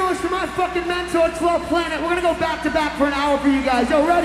much for my fucking mentor, 12 Planet. We're gonna go back to back for an hour for you guys. Yo, ready?